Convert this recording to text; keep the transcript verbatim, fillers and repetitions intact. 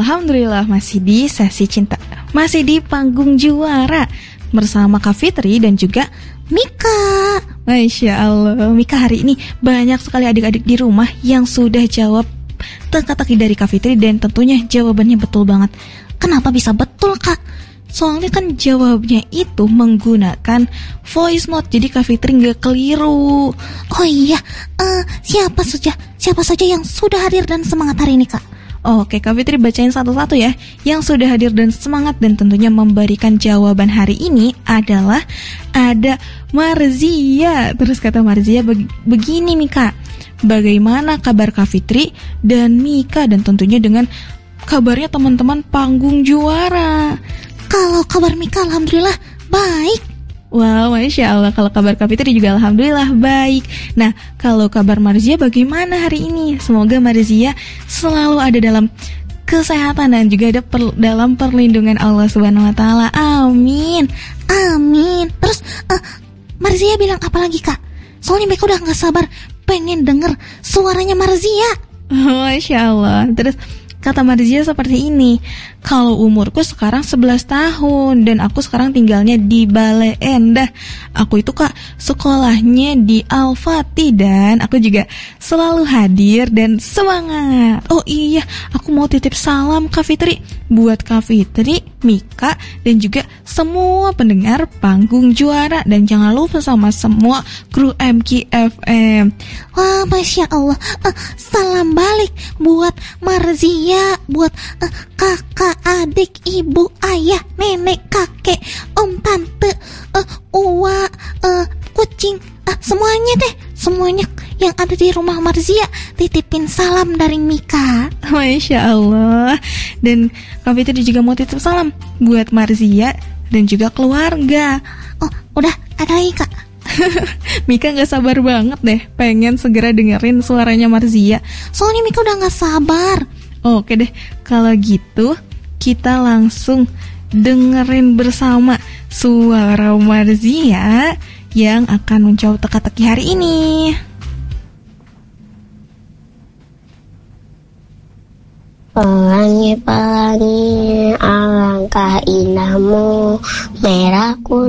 Alhamdulillah masih di sesi cinta, masih di panggung juara bersama Kak Fitri dan juga Mika. Masya Allah, Mika, hari ini banyak sekali adik-adik di rumah yang sudah jawab teka-teki dari Kak Fitri dan tentunya jawabannya betul banget. Kenapa bisa betul, Kak? Soalnya kan jawabnya itu menggunakan voice note, jadi Kak Fitri nggak keliru. Oh iya, uh, siapa saja siapa saja yang sudah hadir dan semangat hari ini, Kak? Oke, Kak Fitri bacain satu-satu ya. Yang sudah hadir dan semangat dan tentunya memberikan jawaban hari ini adalah ada Marzia. Terus kata Marzia beg- begini Mika, bagaimana kabar Kak Fitri dan Mika, dan tentunya dengan kabarnya teman-teman panggung juara. Kalau kabar Mika alhamdulillah baik. Wow, Masya Allah. Kalau kabar Kak Fitri juga alhamdulillah baik. Nah, kalau kabar Marzia bagaimana hari ini? Semoga Marzia selalu ada dalam kesehatan dan juga ada per, dalam perlindungan Allah Subhanahu Wa Taala. Amin. Amin. Terus uh, Marzia bilang apa lagi, Kak? Soalnya mereka udah gak sabar pengen denger suaranya Marzia. Oh, Masya Allah. Terus kata Marzia seperti ini, kalau umurku sekarang sebelas tahun dan aku sekarang tinggalnya di Bale Endah. Aku itu Kak sekolahnya di Al-Fatih dan aku juga selalu hadir dan semangat. Oh iya, aku mau titip salam Kak Fitri buat Kak Fitri, Mika dan juga semua pendengar panggung juara, dan jangan lupa sama semua kru M K F M. Wah, Masya Allah. uh, Salam balik buat Marzia, buat uh, kakak, adik, ibu, ayah, nenek, kakek, om, tante, uh, uwa, uh, kucing, uh, semuanya deh, semuanya yang ada di rumah Marzia titipin salam dari Mika. Masya Allah. Dan Kak Fitri juga mau titip salam buat Marzia dan juga keluarga. Oh, udah ada lagi, Kak. Mika gak sabar banget deh pengen segera dengerin suaranya Marzia. Soalnya Mika udah gak sabar. Oke deh, kalau gitu kita langsung dengerin bersama suara Marzia yang akan menjawab teka-teki hari ini. Pelangi-pelangi alangkah indahmu, merah kuning